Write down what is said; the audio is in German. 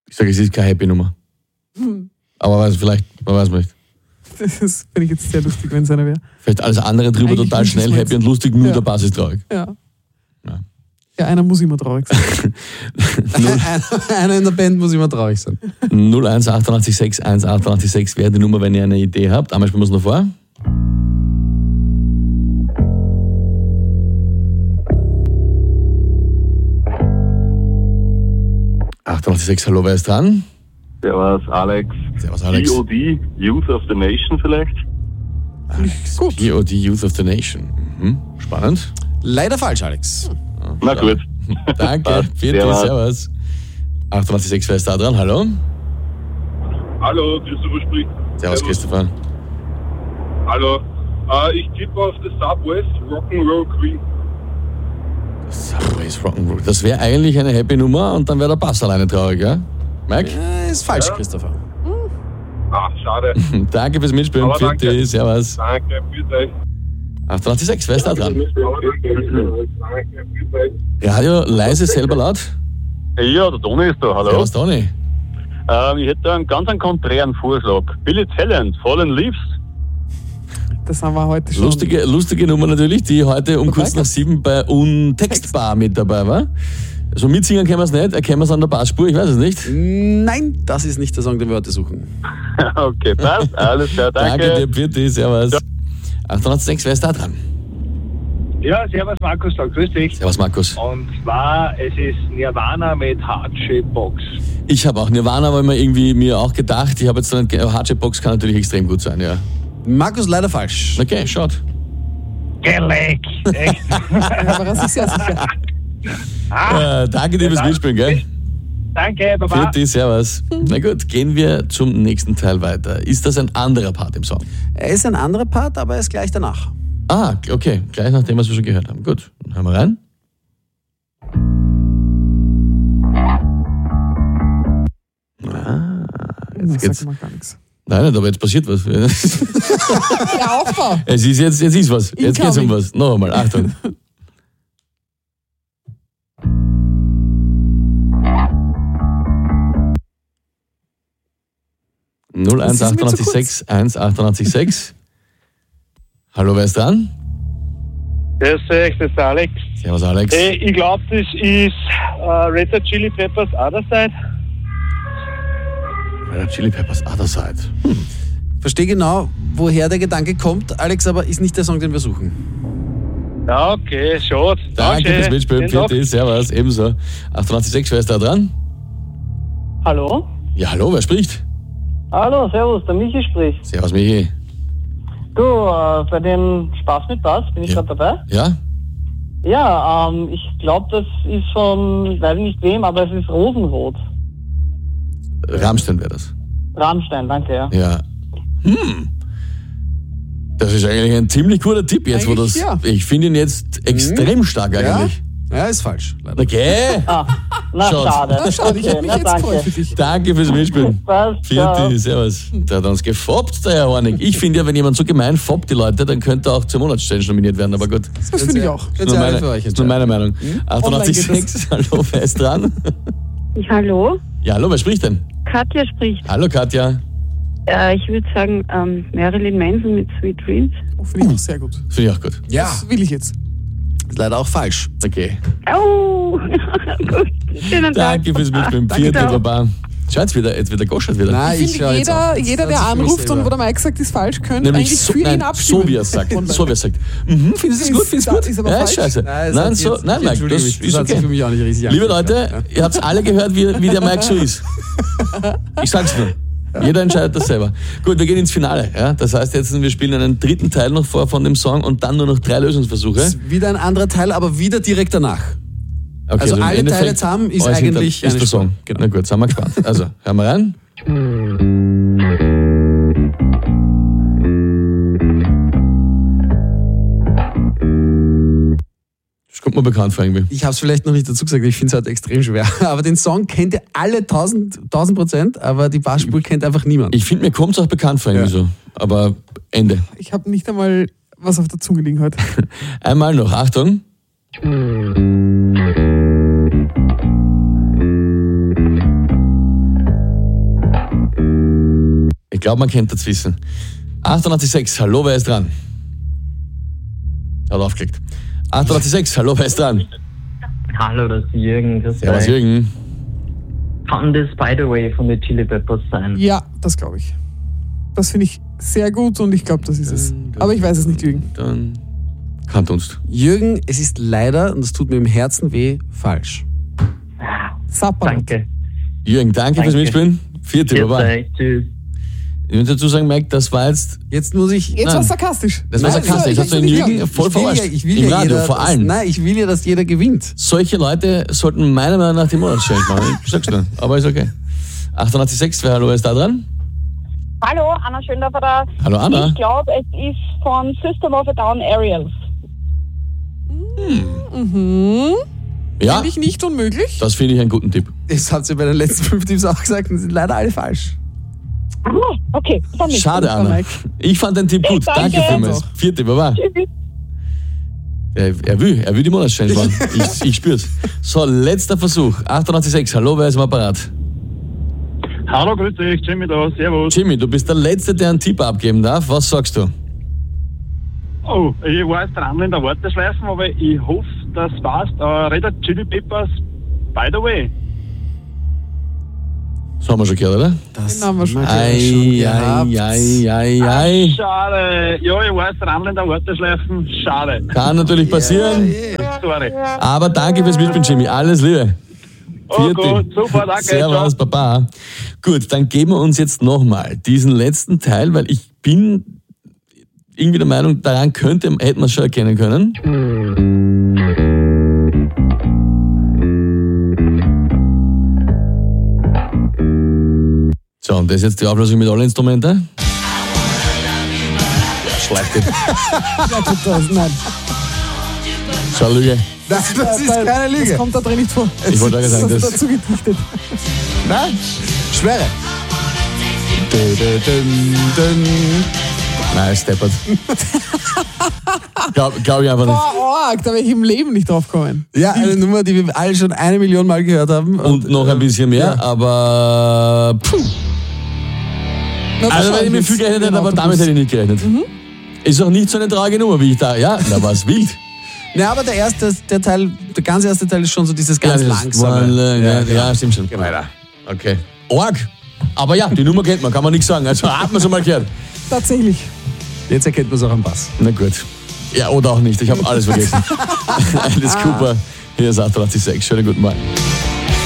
Ich sage, es ist keine Happy-Nummer. Aber vielleicht, man weiß nicht. Das finde ich jetzt sehr lustig, wenn es einer wäre. Vielleicht alles andere drüber Eigentlich total nicht, schnell, was happy und lustig, nur Ja. der Bass ist traurig. Ja. Ja. Ja, einer muss immer traurig sein. Einer in der Band muss immer traurig sein. 01 886 1886 wäre die Nummer, wenn ihr eine Idee habt. Einmal spielen wir es noch vor. Hallo, wer ist dran? Servus, Alex. Servus, Alex. POD, Youth of the Nation vielleicht? Alex. Gut. POD Youth of the Nation. Spannend. Leider falsch, Alex. Na gut. Danke. Vierte, servus. 886, wer ist da dran? Hallo. Hallo, Christopher spricht. Servus, Christopher. Hallo. Ich tippe auf The Subways, Rock'n'Roll Queen. Subways Rock'n'Roll. Das wäre eigentlich eine happy Nummer und dann wäre der Bass alleine traurig, ja? Mike? Ist falsch, Christopher. Schade. Danke fürs Mitspielen. Aber danke. Vierte, servus. Danke, bitte euch. 886, wer ist da dran? Radio leise, selber laut. Ja, der Toni ist da, hallo. Servus, Toni. Ich hätte einen ganz konträren Vorschlag. Billy Talent, Fallen Leaves. Das haben wir heute schon. Lustige Nummer natürlich, die heute um kurz nach 7 bei Untextbar mit dabei war. So mitsingen können wir es nicht, erkennen wir es an der Bassspur, ich weiß es nicht. Nein, das ist nicht der Song, den wir heute suchen. Okay, passt. Alles klar, danke. Danke dir, bitte, servus. 806, wer ist da dran? Ja, servus Markus, da grüß dich. Servus, Markus. Und zwar, es ist Nirvana mit Heart Shape Box. Ich habe auch Nirvana, aber mir auch gedacht, ich habe jetzt dann, Heart Box kann natürlich extrem gut sein, ja. Markus, leider falsch. Okay, schaut. Geleck! Echt? Aber das ist ja sicher. Danke dir fürs Mitspielen, gell? Danke, Baba. Vierte, servus. Na gut, gehen wir zum nächsten Teil weiter. Ist das ein anderer Part im Song? Er ist ein anderer Part, aber er ist gleich danach. Ah, okay, gleich nachdem, was wir schon gehört haben. Gut, dann hören wir rein. Das Jetzt sagt man gar nichts. Nein, aber jetzt passiert was. Ja, Aufbau. Jetzt ist was. Jetzt geht's um was. Noch einmal, Achtung. Null 1 886 1 886. Hallo, wer ist dran? Das ist Alex. Servus, Alex. Ich glaube, das ist Red Hot Chili Peppers Other Side. Red Hot Chili Peppers Other Side. Verstehe genau, woher der Gedanke kommt, Alex, aber ist nicht der Song, den wir suchen. Ja, okay, schade. Danke fürs Mitspielen. Bitte, servus, ebenso. 886, wer ist da dran? Hallo? Ja, hallo, wer spricht? Hallo, servus, der Michi spricht. Servus, Michi. Du, bei dem Spaß mit Bass bin ich gerade dabei. Ja? Ja, ich glaube, das ist von, weiß nicht wem, aber es ist Rosenrot. Rammstein wäre das. Rammstein, danke, ja. Ja. Das ist eigentlich ein ziemlich cooler Tipp jetzt, wo das. Eigentlich, ja. Ich finde ihn jetzt extrem stark eigentlich. Ja, ist falsch. Leider. Okay. Na, Schaut. schade. Na, schade, ich habe mich na, jetzt danke. gefreut für dich. Danke fürs Mitspielen. Passt, ciao. Vierte, servus. Der hat uns gefoppt, der Herr Hornig. Ich finde ja, wenn jemand so gemein foppt die Leute, dann könnte er auch zur Monatschallenge nominiert werden, aber gut. Das finde ich auch. Das ist nur meine, für euch ist nur meine Meinung. Online geht 886, hallo, wer ist dran? Hallo, Ja, hallo, wer spricht denn? Katja spricht. Hallo, Katja. Ich würde sagen Marilyn Manson mit Sweet Dreams. Oh, finde ich auch sehr gut. Finde ich auch gut. Ja, Das will ich jetzt. ist leider auch falsch. Okay. Oh, gut. Schönen Tag. Danke fürs Mitspielen. Danke, Vierte, ciao. Baba. Schau, jetzt wird der Goschert wieder. Nein, Ich finde, jeder, der anruft und wo der Mike sagt, ist falsch, könnte Nämlich eigentlich so, für ihn nein, abstimmen. so wie er es sagt. Online. So wie er sagt. Findest du es gut? Findest du gut? Ist aber Ja, falsch. ist scheiße. Nein, so, nein, Mike, das ist hat sich für okay. mich auch nicht richtig Liebe angehört. Leute, ihr habt alle gehört, wie der Mike so ist. Ich sag's nur. Jeder entscheidet das selber. Gut, wir gehen ins Finale. Ja? Das heißt, wir spielen einen dritten Teil noch vor von dem Song und dann nur noch 3 Lösungsversuche. Ist wieder ein anderer Teil, aber wieder direkt danach. Okay, Also im alle Endeffekt Teile zusammen ist alles eigentlich hinter- ist eine der Song. Spur. Genau. Na gut, sind wir gespannt. Also, hören wir rein. Das kommt mir bekannt vor irgendwie. Ich habe es vielleicht noch nicht dazu gesagt, ich finde es halt extrem schwer. Aber den Song kennt ihr alle 1000%, aber die Bassspur kennt einfach niemand. Ich finde, mir kommt es auch bekannt vor irgendwie so. Aber Ende. Ich habe nicht einmal was auf der Zunge liegen heute. Einmal noch, Achtung. Ich glaube, man könnte das wissen. 88,6, hallo, wer ist dran? Hat aufgelegt. 88,6, hallo, wer ist dran? Hallo, das ist Jürgen. Ja, was, Jürgen? Kann das By the Way von den Chili Peppers sein? Ja, das glaube ich. Das finde ich sehr gut und ich glaube, das ist es. Aber ich weiß es nicht, Jürgen. Dann kannte uns. Jürgen, es ist leider, und das tut mir im Herzen weh, falsch. Sapperlot. Danke. Jürgen, danke fürs Mitspielen. Vierte, Baba. Tschüss. Ich muss dazu sagen, Mike, das war jetzt... Jetzt muss ich... Jetzt war es sarkastisch. Das war sarkastisch. Das hast du den Jürgen voll verarscht. Im Radio, vor allem. Nein, ich will ja, dass jeder gewinnt. Solche Leute sollten meiner Meinung nach die Monatsstelle machen. Ich sag's nur, aber ist okay. 88,6, wer hallo ist da dran? Hallo, Anna Schöndorfer da. Hallo Anna. Ich glaube, es ist von System of a Down, Aerials. Ja, Finde ich nicht unmöglich. das finde ich einen guten Tipp. Das hat sie bei den letzten 5 Tipps auch gesagt und sind leider alle falsch. Ah, okay, dann nicht. Schade, Anna. Mike. Ich fand den Tipp gut. Danke. Danke vielmals. Vierte, Baba. Tschüss. Er will die Monatschallenge machen. Ich spür's. So, letzter Versuch. 88,6. Hallo, wer ist im Apparat? Hallo, grüß dich, Jimmy da, servus. Jimmy, du bist der Letzte, der einen Tipp abgeben darf. Was sagst du? Oh, ich war jetzt dran in der Warteschleife, aber ich hoffe, das passt. Red Hot Chili Peppers, By the Way. Das haben wir schon gehört, oder? Das Den haben wir schon Ei. Schade. Ja, ich war jetzt dran in der Warteschleife. Schade. Kann natürlich passieren. Sorry. Aber danke fürs Mitspielen, Jimmy. Alles Liebe. Oh gut, super, danke. Servus, Papa. Gut, dann geben wir uns jetzt nochmal diesen letzten Teil, weil ich bin irgendwie der Meinung, daran hätten wir es schon erkennen können. So, und das ist jetzt die Auflösung mit allen Instrumenten. Schlecht. Ja, tut das. Nein, Schau, Lüge. Das ist keine das Lüge. kommt da drin nicht vor. Ich wollte gerade sagen, Das ist das... dazu gedichtet. Nein, schwere. Nein, steppert. Glaub ich einfach nicht. Boah, arg, da wäre ich im Leben nicht drauf gekommen. Ja, eine Nummer, die wir alle schon 1 Million Mal gehört haben. Und noch ein bisschen mehr, ja. aber... Puh. Na, Also, wenn ich mit viel gerechnet hätte, aber damit hätte ich nicht gerechnet. Ist auch nicht so eine traurige Nummer, wie ich da... Ja, da war es wild. Ja, aber der ganz erste Teil ist schon so dieses ganz das langsame. Ja, stimmt schon. Geh weiter. Okay. Arg. Aber ja, die Nummer kennt man, kann man nichts sagen. Also hat man schon mal gehört. Tatsächlich. Jetzt erkennt man es auch am Bass. Na gut. Ja, oder auch nicht. Ich habe alles vergessen. Alice Cooper. Hier ist 88,6. Schönen guten Morgen.